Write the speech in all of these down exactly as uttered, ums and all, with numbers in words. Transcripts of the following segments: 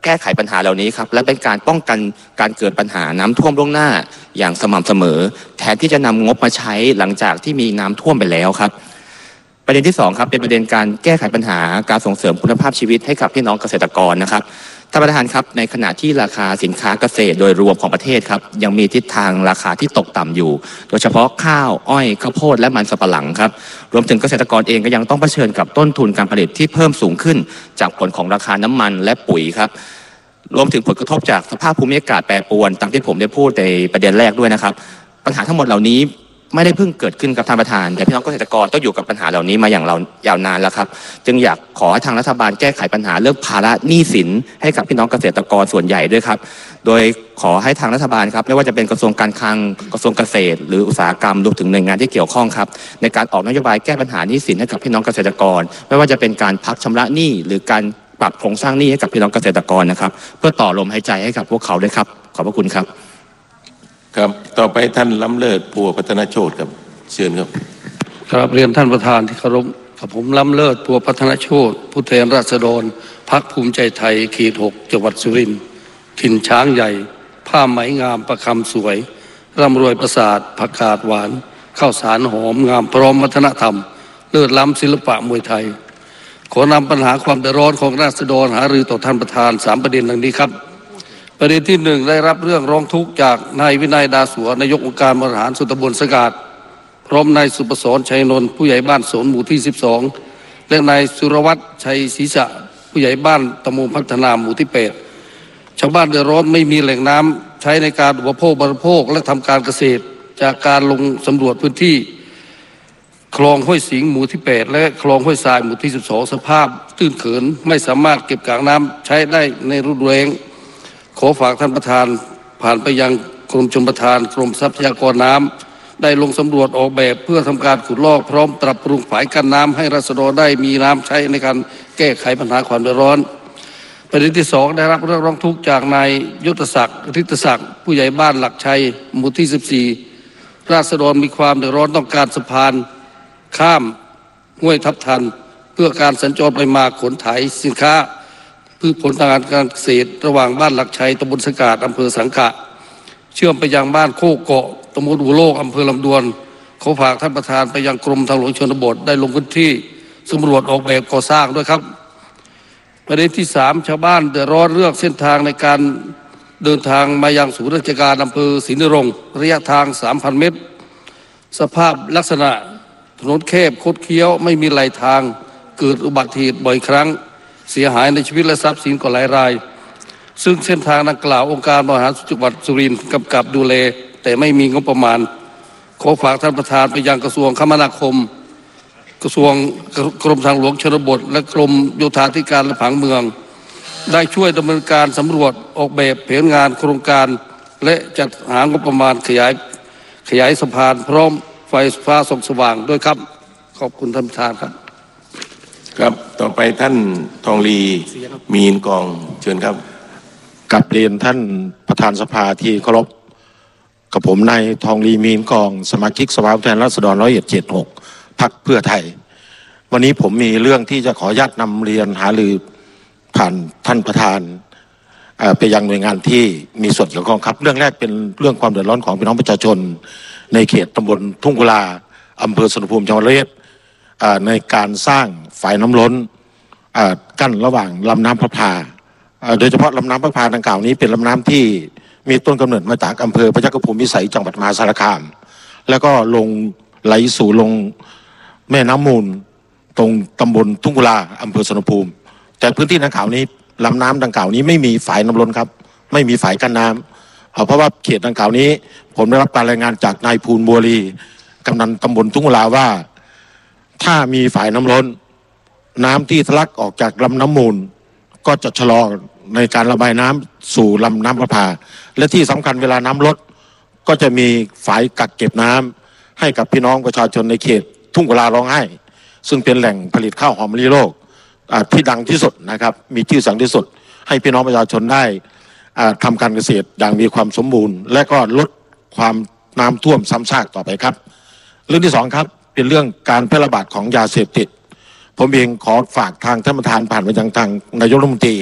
แก้ไขปัญหาเหล่านี้ครับและเป็นการป้องกันการเกิดปัญหาน้ำท่วมล่วงหน้าอย่างสม่ำเสมอแทนที่จะนำงบมาใช้หลังจากที่มีน้ำท่วมไปแล้วครับประเด็นที่สองครับเป็นประเด็นการแก้ไขปัญหาการส่งเสริมคุณภาพชีวิตให้กับพี่น้องเกษตรกรนะครับท่านประธานครับในขณะที่ราคาสินค้าเกษตรโดยรวมของประเทศครับยังมีทิศทางราคาที่ตกต่ำอยู่โดยเฉพาะข้าวอ้อยข้าวโพดและมันสำปะหลังครับรวมถึงเกษตรกรเองก็ยังต้องเผชิญกับต้นทุนการผลิตที่เพิ่มสูงขึ้นจากผลของราคาน้ำมันและปุ๋ยครับรวมถึงผลกระทบจากสภาพภูมิอากาศแปรปรวนตามที่ผมได้พูดในประเด็นแรกด้วยนะครับปัญหาทั้งหมดเหล่านี้ไม่ได้เพิ่งเกิดขึ้นกับท่านประธานแต่พี่น้องเกษตรกรต้องอยู่กับปัญหาเหล่านี้มาอย่างเรายาวนานแล้วครับจึงอยากขอให้ทางรัฐบาลแก้ไขปัญหาเรื่องภาระหนี้สินให้กับพี่น้องเกษตรกรส่วนใหญ่ด้วยครับโดยขอให้ทางรัฐบาลครับไม่ว่าจะเป็นกระทรวงการคลังกระทรวงเกษตรหรืออุตสาหกรรมรวมถึงหน่วยงานที่เกี่ยวข้องครับในการออกนโยบายแก้ปัญหาหนี้สินให้กับพี่น้องเกษตรกรไม่ว่าจะเป็นการพักชำระหนี้หรือการปรับโครงสร้างหนี้ให้กับพี่น้องเกษตรกรนะครับเพื่อต่อลมหายใจให้กับพวกเขาด้วยครับขอบพระคุณครับครับต่อไปท่านล้ำเลิศพัวพัฒนโชติครับเชิญครับครับเรียนท่านประธานที่เคารพกับผมล้ำเลิศพัวพัฒนโชติผู้แทนราษฎรพรรคภูมิใจไทยเขตหกจังหวัดสุรินทร์ถิ่นช้างใหญ่ผ้าไหมงามประคำสวยร่ำรวยประสาทผักกาดหวานข้าวสารหอมงามพร้อมวัฒนธรรมเลิศล้ำศิลปะมวยไทยขอนำปัญหาความเดือดร้อนของราษฎรหารือต่อท่านประธานสามประเด็นดังนี้ครับประเด็นที่หนึ่งได้รับเรื่องร้องทุกข์จากนายวินัยดาสัวนายกองค์การบริหารส่วนตำบลสกาดพร้อมนายสุประสรชัยนนท์ผู้ใหญ่บ้านโสนหมู่ที่สิบสองและนายสุรวัตรชัยศรีษะผู้ใหญ่บ้านตำบลพัฒนาหมู่ที่แปดชาวบ้านเดือดร้อนไม่มีแหล่งน้ำใช้ในการอุปโภคบริโภคและทำการเกษตรจากการลงสำรวจพื้นที่คลองห้วยสิงห์หมู่ที่แปดและคลองห้วยทรายหมู่ที่สิบสองสภาพตื้นเขินไม่สามารถเก็บกักน้ำใช้ได้ในฤดูแล้งขอฝากท่านประธานผ่านไปยังกรมชลประทานกรมทรัพยากรน้ำได้ลงสำรวจออกแบบเพื่อทำการขุดลอกพร้อมปรับปรุงฝายกั้นน้ำให้ราษฎรได้มีน้ำใช้ในการแก้ไขปัญหาความเดือดร้อนประเด็นที่สองได้รับเรื่องร้องทุกข์จากนายยุทธศักดิ์ฤทธศักดิ์ผู้ใหญ่บ้านหลักชัยหมู่ที่สิบสี่ราษฎรมีความเดือดร้อนต้องการสะพานข้ามห้วยทับทันเพื่อการสัญจรไปมาขนถ่ายสินค้าพืชผลทางการเกษตรระหว่างบ้านหลักชัยตำบลสกาดอำเภอสังขะเชื่อมไปยังบ้านโคกเกาะตำบลอู่โลกอำเภอลำดวนขอฝากท่านประธานไปยังกรมทางหลวงชนบทได้ลงพื้นที่สำรวจออกแบบก่อสร้างด้วยครับประเด็นที่สามชาวบ้านเดือดร้อนเรื่องเส้นทางในการเดินทางมายังศูนย์ราชการอำเภอศรีนรงค์ระยะทาง สามพัน เมตรสภาพลักษณะถนนแคบคดเคี้ยวไม่มีไหลทางเกิดอุบัติเหตุบ่อยครั้งเสียหายในชีวิตและทรัพย์สินก็หลายรายซึ่งเส้นทางดังกล่าวองค์การบริหารส่วนจังหวัดสุรินทร์กำกับดูแลแต่ไม่มีงบประมาณขอฝากท่านประธานไปยังกระทรวงคมนาคมกระทรวงกรมทางหลวงชนบทและกรมโยธาธิการและผังเมืองได้ช่วยดำเนินการสำรวจออกแบบแผนงานโครงการและจัดหางบประมาณขยายขยายสะพานพร้อมไฟฟ้าส่องสว่างด้วยครับขอบคุณท่านประธานครับครับต่อไปท่านทองลีมีนกองเชิญครับกับเรียนท่านประธานสภาที่เคารพกับผมนายทองลีมีนกองสมาชิกสภาผู้แทนราษฎรร้อยเอ็ดเจ็ดหกพรรคเพื่อไทยวันนี้ผมมีเรื่องที่จะขออนุญาตนำเรียนหารือผ่านท่านประธานไปยังหน่วยงานที่มีส่วนเกี่ยวข้องครับเรื่องแรกเป็นเรื่องความเดือดร้อนของพี่น้องประชาชนในเขตตำบลทุ่งกุลาอำเภอสุวรรณภูมิจังหวัดร้อยเอ็ดในการสร้างฝายน้ำล้นกั้นระหว่างลำน้ำพระพาโดยเฉพาะลำน้ำพระพาดังกล่าวนี้เป็นลำน้ำที่มีต้นกำเนิดมาจากอำเภอพระยะภูมิวิสัยจังหวัดมหาสารคามแล้วก็ลงไหลสู่ลงแม่น้ำมูลตรงตำบลทุ่งกุลาอำเภอสุวรรณภูมิแต่พื้นที่ดังกล่าวนี้ลำน้ำดังกล่าวนี้ไม่มีฝายน้ำล้นครับไม่มีฝายกั้นน้ำเพราะว่าเขตดังกล่าวนี้ผมได้รับการรายงานจากนายภูลบัวลีกำนันตำบลทุ่งกุลาว่าถ้ามีฝายน้ำล้นน้ำที่ทะลักออกจากลำน้ำมูลก็จะชะลอในการระบายน้ำสู่ลำน้ำประภาและที่สำคัญเวลาน้ำลดก็จะมีฝายกักเก็บน้ำให้กับพี่น้องประชาชนในเขตทุ่งกุลาร้องไห้ซึ่งเป็นแหล่งผลิตข้าวหอมมะลิโลกที่ดังที่สุดนะครับมีชื่อเสียงที่สุดให้พี่น้องประชาชนได้ทำการเกษตรอย่างมีความสมบูรณ์และก็ลดความน้ำท่วมซ้ำซากต่อไปครับเรื่องที่สองครับเป็นเรื่องการแพร่ระบาดของยาเสพติดผมเองขอฝากทางท่านประธานผ่านไปยังทางนายกรัฐมนตรี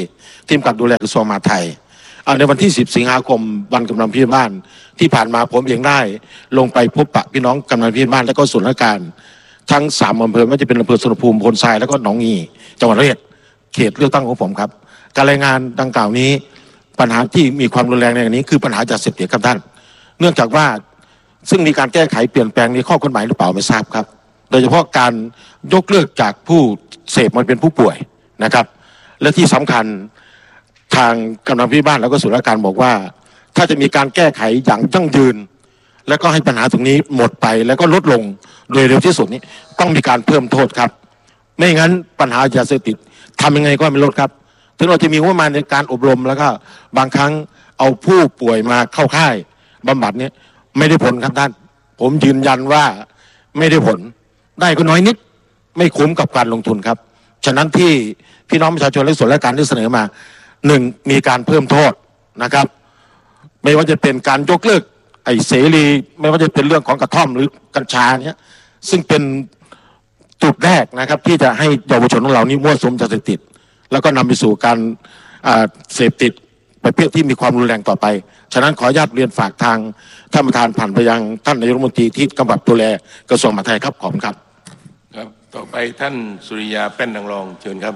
ทีมกำกับดูแลกระทรวงมหาดไทยในวันที่สิบสิงหาคมวันกำนันผู้ใหญ่บ้านที่ผ่านมาผมเองได้ลงไปพบปะพี่น้องกำนันผู้ใหญ่บ้านและก็ส่วนราชการทั้งสามอำเภอไม่ว่าจะเป็นอำเภอสุวรรณภูมิพลทรายแล้วก็หนองงีจังหวัดร้อยเอ็ดเขตเลือกตั้งของผมครับการรายงานดังกล่าวนี้ปัญหาที่มีความรุนแรงในอย่างนี้คือปัญหายาเสพติดครับท่านเนื่องจากว่าซึ่งมีการแก้ไขเปลี่ยนแปลงในข้อกฎหมายหรือเปล่าไม่ทราบครับโดยเฉพาะการยกเลิกจากผู้เสพมันเป็นผู้ป่วยนะครับและที่สำคัญทางกำนันผู้ใหญ่บ้านแล้วก็ส่วนราชการบอกว่าถ้าจะมีการแก้ไขอย่างยั่งยืนแล้วก็ให้ปัญหาตรงนี้หมดไปแล้วก็ลดลงโดยเร็วที่สุดนี้ต้องมีการเพิ่มโทษครับไม่งั้นปัญหายาเสพติดทำยังไงก็ไม่ลดครับถึงเราจะมีงบประมาณในการอบรมแล้วก็บางครั้งเอาผู้ป่วยมาเข้าค่ายบำบัดเนี่ยไม่ได้ผลครับท่านผมยืนยันว่าไม่ได้ผลได้ก็น้อยนิดไม่คุ้มกับการลงทุนครับฉะนั้นที่พี่น้องประชาชนและส่วนราชการได้เสนอมาหนึ่งมีการเพิ่มโทษนะครับไม่ว่าจะเป็นการยกเลิกไอ้เสรีไม่ว่าจะเป็นเรื่องของกระท่อมหรือกัญชาเนี่ยซึ่งเป็นจุดแรกนะครับที่จะให้เยาวชนของเรานี่มั่วสุมยาเสพติดแล้วก็นำไปสู่การเสพติดประเภทที่มีความรุนแรงต่อไปฉะนั้นขออนุญาตเรียนฝากทางท่านประธานผ่านไปยังท่านนายกรัฐมนตรีที่กำกับดูแลกระทรวงมหาดไทยครับขอบคุณครับครับต่อไปท่านสุริยาแป้นนางรองเชิญครับ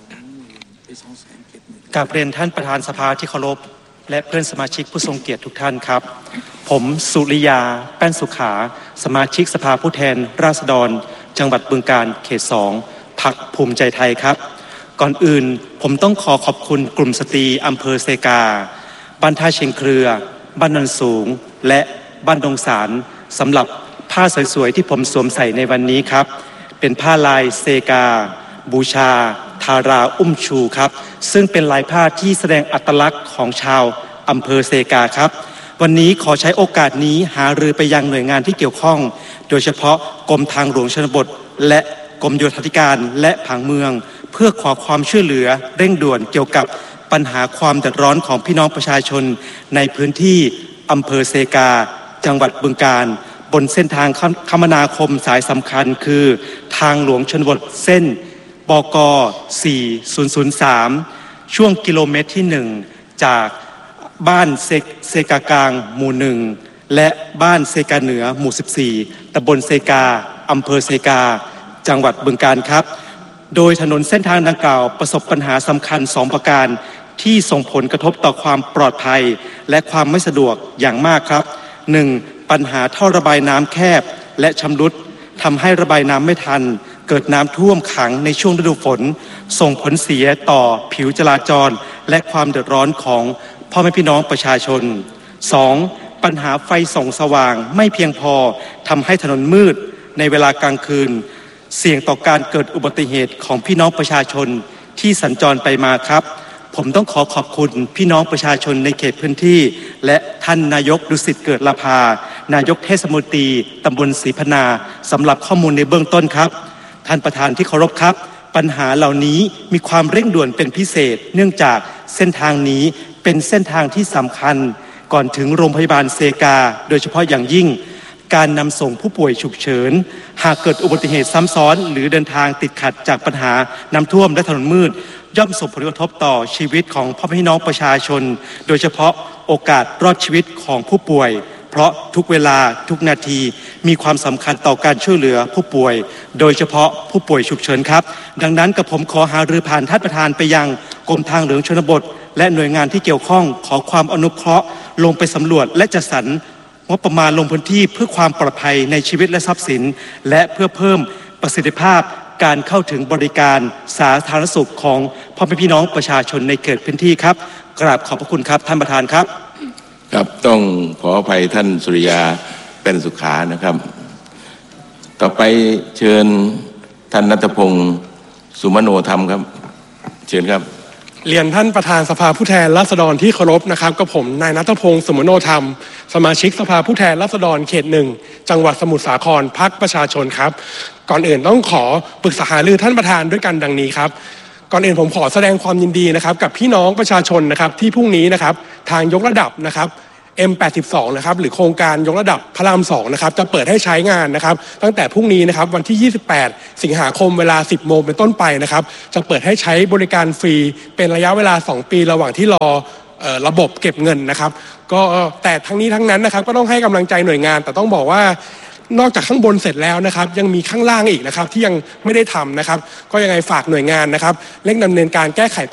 กราบเรียนท่านประธานสภาที่เคารพและเพื่อนสมาชิกผู้ทรงเกียรติทุกท่านครับผมสุริยาแป้นสุขาสมาชิกสภาผู้แทนราษฎรจังหวัดบึงกาฬเขตสองพรรคภูมิใจไทยครับก่อนอื่นผมต้องขอขอบคุณกลุ่มสตรีอำเภอเซกาบ้านท่าเชียงเครือบ้านนนสูงและบ้านดงสารสำหรับผ้าสวยๆที่ผมสวมใส่ในวันนี้ครับเป็นผ้าลายเซกาบูชาทาราอุ้มชูครับซึ่งเป็นลายผ้าที่แสดงอัตลักษณ์ของชาวอำเภอเซกาครับวันนี้ขอใช้โอกาสนี้หารือไปยังหน่วยงานที่เกี่ยวข้องโดยเฉพาะกรมทางหลวงชนบทและกรมโยธาธิการและผังเมืองเพื่อขอความช่วยเหลือเร่งด่วนเกี่ยวกับปัญหาความเดือดร้อนของพี่น้องประชาชนในพื้นที่อำเภอเซกาจังหวัดบึงกาฬบนเส้นทางคมนาคมสายสำคัญคือทางหลวงชนบทเส้นบกสี่ศูนย์ศูนย์สามช่วงกิโลเมตรที่หนึ่งจากบ้านเซ, เซกากลางหมู่หนึ่งและบ้านเซกาเหนือหมู่สิบสี่ตำบลเซกาอำเภอเซกาจังหวัดบึงกาฬครับโดยถนนเส้นทางดังกล่าวประสบปัญหาสำคัญสองประการที่ส่งผลกระทบต่อความปลอดภัยและความไม่สะดวกอย่างมากครับ หนึ่ง. ปัญหาท่อระบายน้ำแคบและชำรุดทำให้ระบายน้ำไม่ทันเกิดน้ำท่วมขังในช่วงฤดูฝนส่งผลเสียต่อผิวจราจรและความเดือดร้อนของพ่อแม่พี่น้องประชาชน สอง. ปัญหาไฟส่องสว่างไม่เพียงพอทำให้ถนนมืดในเวลากลางคืนเสี่ยงต่อการเกิดอุบัติเหตุของพี่น้องประชาชนที่สัญจรไปมาครับผมต้องขอขอบคุณพี่น้องประชาชนในเขตพื้นที่และท่านนายกดุสิตเกิดลาภานายกเทศมนตรีตำบลศรีพนาสำหรับข้อมูลในเบื้องต้นครับท่านประธานที่เคารพครับปัญหาเหล่านี้มีความเร่งด่วนเป็นพิเศษเนื่องจากเส้นทางนี้เป็นเส้นทางที่สำคัญก่อนถึงโรงพยาบาลเซกาโดยเฉพาะอย่างยิ่งการนำส่งผู้ป่วยฉุกเฉินหากเกิดอุบัติเหตุซ้ำซ้อนหรือเดินทางติดขัดจากปัญหาน้ำท่วมและถนนมืดย่อมส่งผลกระทบต่อชีวิตของพ่อแม่พี่น้องประชาชนโดยเฉพาะโอกาสรอดชีวิตของผู้ป่วยเพราะทุกเวลาทุกนาทีมีความสำคัญต่อการช่วยเหลือผู้ป่วยโดยเฉพาะผู้ป่วยฉุกเฉินครับดังนั้นกับผมขอหารือผ่านท่านประธานไปยังกรมทางหลวงชนบทและหน่วยงานที่เกี่ยวข้องขอความอนุเคราะห์ลงไปสำรวจและจัดสรรงบประมาณลงพื้นที่เพื่อความปลอดภัยในชีวิตและทรัพย์สินและเพื่อเพิ่มประสิทธิภาพการเข้าถึงบริการสาธารณสุขของพ่อแม่พี่น้องประชาชนในเขตพื้นที่ครับกราบขอบพระคุณครับท่านประธานครับครับต้องขออภัยท่านสุริยาเป็นสุขานะครับต่อไปเชิญท่านณัฐพงศ์สุมโนธรรมครับเชิญครับเรียนท่านประธานสภาผู้แทนราษฎรที่เคารพนะครับกับผมนายณัฐพงศ์สุมโนธรรมสมาชิกสภาผู้แทนราษฎรเขตหนึ่งจังหวัดสมุทรสาครพรรคประชาชนครับก่อนอื่นต้องขอปรึกษาหารือท่านประธานด้วยกันดังนี้ครับก่อนอื่นผมขอแสดงความยินดีนะครับกับพี่น้องประชาชนนะครับที่พรุ่งนี้นะครับทางยกระดับนะครับเอ็ม แปดสิบสอง นะครับหรือโครงการยกระดับพระรามสองนะครับจะเปิดให้ใช้งานนะครับตั้งแต่พรุ่งนี้นะครับวันที่ยี่สิบแปดสิงหาคมเวลาสิบโมงเป็นต้นไปนะครับจะเปิดให้ใช้บริการฟรีเป็นระยะเวลาสองปีระหว่างที่รอเอ่อระบบเก็บเงินนะครับก็แต่ทั้งนี้ทั้งนั้นนะครับก็ต้องให้กำลังใจหน่วยงานแต่ต้องบอกว่านอกจากข้างบนเสร็จแล้วนะครับยังมีข้างล่างอีกนะครับที่ยังไม่ได้ทำนะครับก็ยังไงฝากหน่วยงานนะครับเร่งดำเนินการแก้ไข